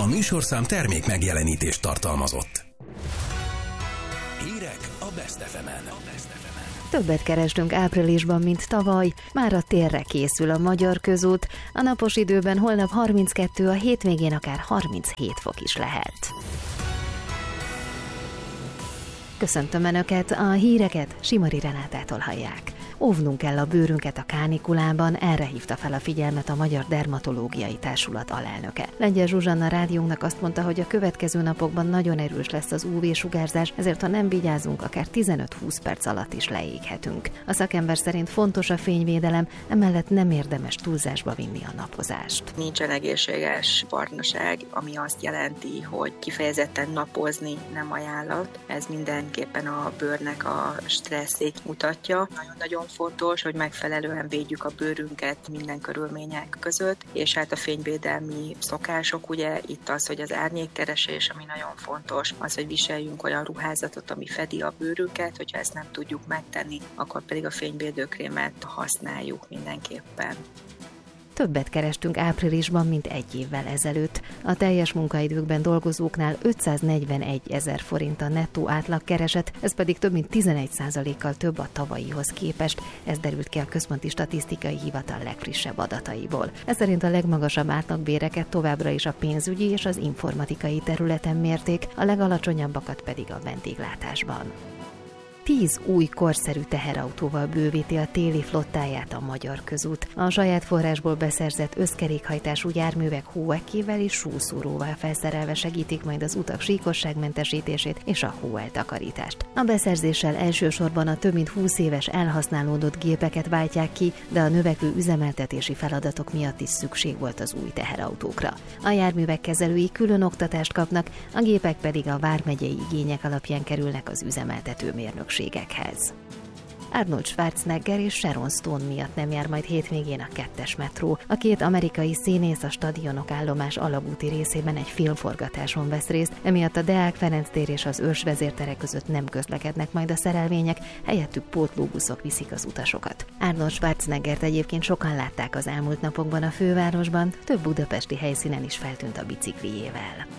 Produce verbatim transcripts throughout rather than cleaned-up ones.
műsorszám termék megjelenítést tartalmazott. Hírek a Best ef emen. Többet kerestünk áprilisban, mint tavaly, már a térre készül a magyar közút. A napos időben holnap harminckettő, a hétvégén akár harminchét fok is lehet. Köszöntöm Önöket, a híreket Simari Renátától hallják. Óvnunk kell a bőrünket a kánikulában, erre hívta fel a figyelmet a Magyar Dermatológiai Társulat alelnöke. Lengyel Zsuzsanna rádiónknak azt mondta, hogy a következő napokban nagyon erős lesz az ú vé-sugárzás, ezért ha nem vigyázunk, akár tizenöt-húsz perc alatt is leéghetünk. A szakember szerint fontos a fényvédelem, emellett nem érdemes túlzásba vinni a napozást. Nincsen egészséges barnaság, ami azt jelenti, hogy kifejezetten napozni nem ajánlott. Ez mindenképpen a bőrnek a stresszét mutatja. Nagyon-nagyon fontos, hogy megfelelően védjük a bőrünket minden körülmények között, és hát a fényvédelmi szokások, ugye itt az, hogy az árnyékkeresés, ami nagyon fontos, az, hogy viseljünk olyan ruházatot, ami fedi a bőrünket, hogyha ezt nem tudjuk megtenni, akkor pedig a fényvédőkrémet használjuk mindenképpen. Többet kerestünk áprilisban, mint egy évvel ezelőtt. A teljes munkaidőkben dolgozóknál ötszáznegyvenegy ezer forint a nettó átlagkereset, ez pedig több mint tizenegy százalékkal több a tavalyihoz képest. Ez derült ki a Központi Statisztikai Hivatal legfrissebb adataiból. Ez szerint a legmagasabb átlagbéreket továbbra is a pénzügyi és az informatikai területen mérték, a legalacsonyabbakat pedig a vendéglátásban. Tíz új korszerű teherautóval bővíti a téli flottáját a Magyar Közút. A saját forrásból beszerzett összkerékhajtású járművek hóekével és súszúróval felszerelve segítik majd az utak síkosságmentesítését és a hóeltakarítást. A beszerzéssel elsősorban a több mint húsz éves elhasználódott gépeket váltják ki, de a növekvő üzemeltetési feladatok miatt is szükség volt az új teherautókra. A járművek kezelői külön oktatást kapnak, a gépek pedig a vármegyei igények alapján kerülnek az üzemeltető mérnökséghez. Arnold Schwarzenegger és Sharon Stone miatt nem jár majd hétvégén a kettes metró. A két amerikai színész a Stadionok állomás alagúti részében egy filmforgatáson vesz részt, emiatt a Deák Ferenc tér és az Őrs vezértere között nem közlekednek majd a szerelvények, helyettük pótlóbuszok viszik az utasokat. Arnold Schwarzeneggert egyébként sokan látták az elmúlt napokban a fővárosban, több budapesti helyszínen is feltűnt a biciklijével.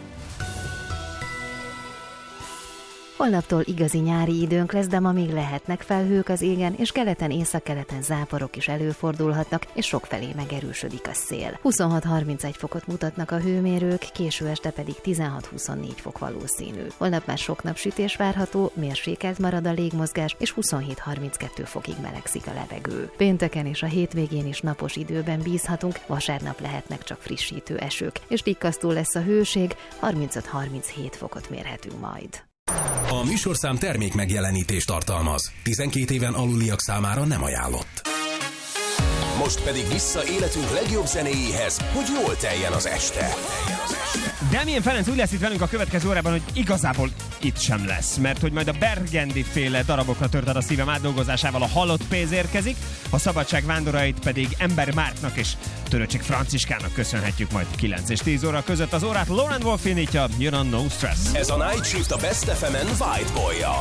Holnaptól igazi nyári időnk lesz, de ma még lehetnek felhők az égen, és keleten, északkeleten záporok is előfordulhatnak, és sokfelé megerősödik a szél. huszonhat-harmincegy fokot mutatnak a hőmérők, késő este pedig tizenhat-huszonnégy fok valószínű. Holnap már sok napsütés várható, mérsékelt marad a légmozgás, és huszonhét-harminckettő fokig melegszik a levegő. Pénteken és a hétvégén is napos időben bízhatunk, vasárnap lehetnek csak frissítő esők, és tikkasztó lesz a hőség, harmincöt-harminchét fokot mérhetünk majd. A műsorszám termék megjelenítést tartalmaz. tizenkét éven aluliak számára nem ajánlott. Most pedig vissza életünk legjobb zenéjéhez, hogy jól teljen az este. Damien Ferenc úgy lesz itt velünk a következő órában, hogy igazából itt sem lesz, mert hogy majd a Burgundy féle darabokra törted a szívem átdolgozásával a Halott pénz érkezik, a Szabadság vándorait pedig Ember Márknak és Töröcsik Franciskának köszönhetjük majd kilenc és tíz óra között. Az órát Lauren Wolf indítja, jön a No Stress. Ez a Night Shift a Best ef emen White Boy-jal.